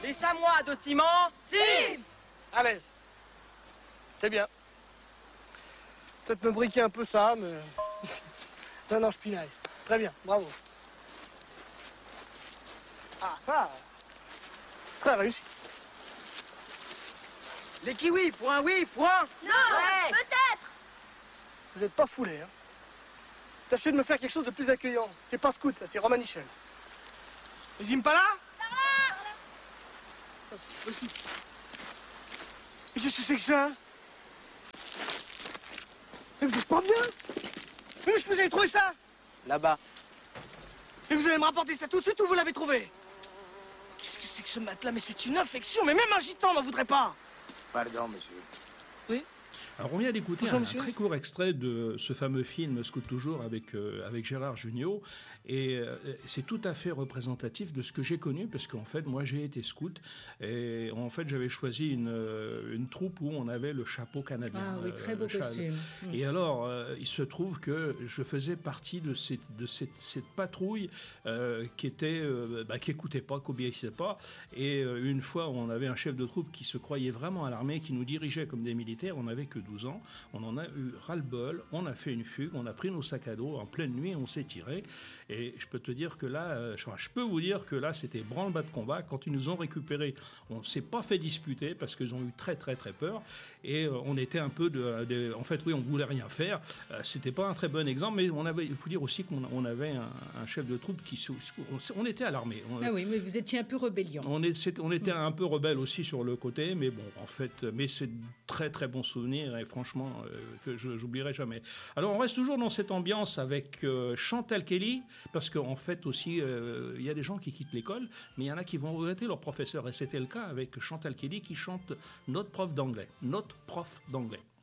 Les chamois de ciment. Si. À l'aise. C'est bien. Peut-être me briquer un peu ça, mais... non, je pinaille. Très bien, bravo. Ah, ça... Très réussi. Les kiwis, point oui, point. Non, peut-être. Vous n'êtes pas foulés, hein. Tâchez de me faire quelque chose de plus accueillant. C'est pas scout, ça, c'est Romanichel. Les Impala? Aussi. Mais qu'est-ce que c'est que ça? Mais vous êtes pas bien? Mais où est-ce que vous avez trouvé ça? Là-bas. Et vous allez me rapporter ça tout de suite ou vous l'avez trouvé? Qu'est-ce que c'est que ce matelas? Mais c'est une infection, mais même un gitan n'en voudrait pas. Pardon, monsieur. Oui? Alors on vient d'écouter Bonjour, un monsieur. très court extrait de ce fameux film Scout toujours avec Gérard Jugnot et c'est tout à fait représentatif de ce que j'ai connu parce qu'en fait moi j'ai été scout et en fait j'avais choisi une troupe où on avait le chapeau canadien. Ah oui, très beau le châle. costume. Et alors il se trouve que je faisais partie de cette patrouille qui écoutait pas, qui obéissait pas et une fois on avait un chef de troupe qui se croyait vraiment à l'armée, qui nous dirigeait comme des militaires, on n'avait que 12 ans, on en a eu ras-le-bol, on a fait une fugue, on a pris nos sacs à dos en pleine nuit, on s'est tiré. Et je peux te dire que là, je peux vous dire que là, c'était branle-bas de combat. Quand ils nous ont récupérés, on ne s'est pas fait disputer parce qu'ils ont eu très très très peur. Et on était un peu en fait, oui, on voulait rien faire. C'était pas un très bon exemple, mais il faut dire aussi qu'on avait un chef de troupe on était à l'armée. Ah oui, mais vous étiez un peu rébellion. On était un peu rebelle aussi sur le côté, mais bon, en fait, mais c'est très très bon souvenir et franchement que je n'oublierai jamais. Alors on reste toujours dans cette ambiance avec Chantal Kelly, parce qu'en fait aussi il y a des gens qui quittent l'école, mais il y en a qui vont regretter leur professeur, et c'était le cas avec Chantal Kelly qui chante Notre prof d'anglais.